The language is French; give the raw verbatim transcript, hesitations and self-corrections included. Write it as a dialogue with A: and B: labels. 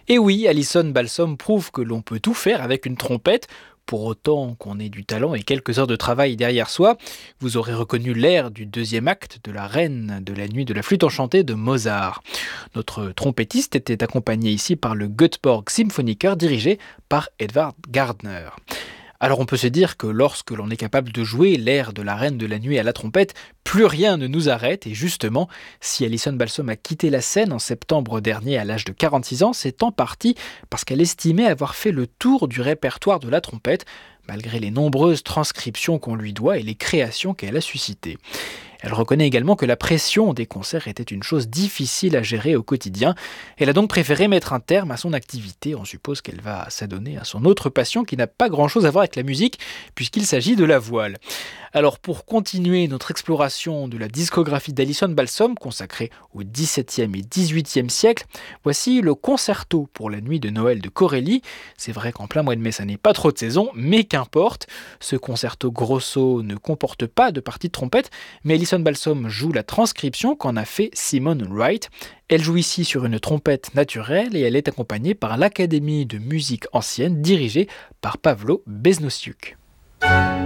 A: Et oui, Alison Balsom prouve que l'on peut tout faire avec une trompette, pour autant qu'on ait du talent et quelques heures de travail derrière soi. Vous aurez reconnu l'air du deuxième acte de La Reine de la Nuit de la Flûte Enchantée de Mozart. Notre trompettiste était accompagné ici par le Göteborg Symphoniker dirigé par Edvard Gardner. Alors on peut se dire que lorsque l'on est capable de jouer l'air de La Reine de la Nuit à la trompette, plus rien ne nous arrête. Et justement, si Alison Balsom a quitté la scène en septembre dernier à l'âge de quarante-six ans, c'est en partie parce qu'elle estimait avoir fait le tour du répertoire de la trompette, malgré les nombreuses transcriptions qu'on lui doit et les créations qu'elle a suscitées. Elle reconnaît également que la pression des concerts était une chose difficile à gérer au quotidien. Elle a donc préféré mettre un terme à son activité. On suppose qu'elle va s'adonner à son autre passion qui n'a pas grand-chose à voir avec la musique, puisqu'il s'agit de la voile. Alors pour continuer notre exploration de la discographie d'Alison Balsom, consacrée au dix-septième et dix-huitième siècle, voici le concerto pour la nuit de Noël de Corelli. C'est vrai qu'en plein mois de mai, ça n'est pas trop de saison, mais qu'importe. Ce concerto grosso ne comporte pas de partie de trompette, mais Alison Balsom joue la transcription qu'en a fait Simone Wright. Elle joue ici sur une trompette naturelle et elle est accompagnée par l'Académie de musique ancienne dirigée par Pavlo Besnosiuk.